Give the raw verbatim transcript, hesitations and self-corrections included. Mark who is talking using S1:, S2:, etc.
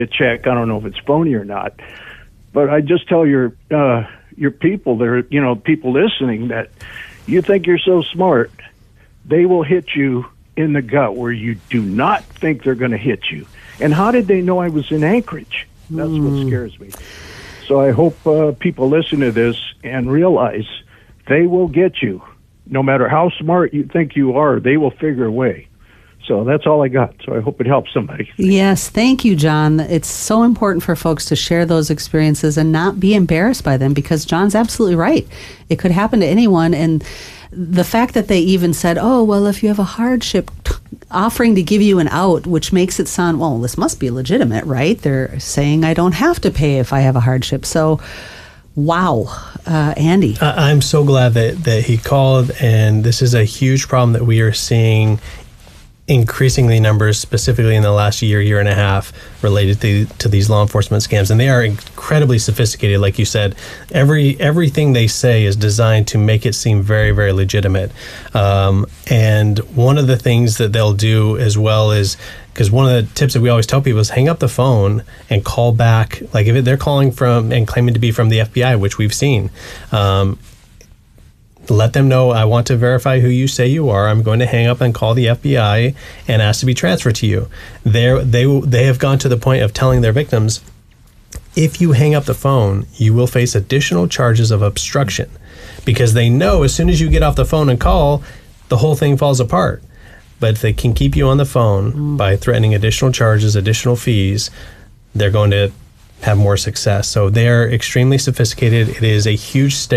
S1: a check. I don't know if it's phony or not, but I just tell your uh, your people there, you know, people listening, that you think you're so smart, they will hit you in the gut where you do not think they're going to hit you. And how did they know I was in Anchorage? That's mm. what scares me. So I hope uh, people listen to this and realize they will get you. No matter how smart you think you are, they will figure a way. So that's all I got. So I hope it helps somebody.
S2: Yes, thank you, John. It's so important for folks to share those experiences and not be embarrassed by them, because John's absolutely right. It could happen to anyone. And the fact that they even said, oh, well, if you have a hardship, t- offering to give you an out, which makes it sound, well, this must be legitimate, right? They're saying I don't have to pay if I have a hardship. So, wow. Uh, Andy.
S3: I'm so glad that, that he called, and this is a huge problem that we are seeing increasingly numbers, specifically in the last year, year and a half, related to, to these law enforcement scams. And they are incredibly sophisticated. Like you said, every everything they say is designed to make it seem very, very legitimate. Um, and one of the things that they'll do as well is, because one of the tips that we always tell people is hang up the phone and call back. Like if they're calling from and claiming to be from the F B I, which we've seen, um, let them know, I want to verify who you say you are. I'm going to hang up and call the F B I and ask to be transferred to you. They're, they they have gone to the point of telling their victims, if you hang up the phone, you will face additional charges of obstruction, because they know as soon as you get off the phone and call, the whole thing falls apart. But if they can keep you on the phone mm. by threatening additional charges, additional fees, they're going to have more success. So they're extremely sophisticated. It is a huge stake